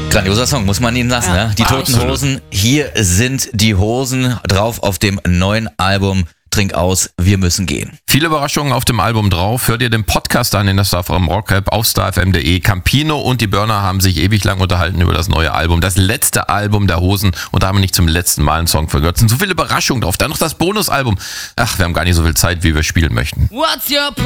Grandioser Song, muss man ihnen lassen. Ja, ne? Die Toten absolut. Hosen, hier sind die Hosen drauf auf dem neuen Album Trink aus, wir müssen gehen. Viele Überraschungen auf dem Album drauf. Hört ihr den Podcast an in der StarFM Rock-App auf starfm.de. Campino und die Burner haben sich ewig lang unterhalten über das neue Album. Das letzte Album der Hosen. Und da haben wir nicht zum letzten Mal einen Song vergötzt. So viele Überraschungen drauf. Dann noch das Bonusalbum. Ach, wir haben gar nicht so viel Zeit, wie wir spielen möchten. What's your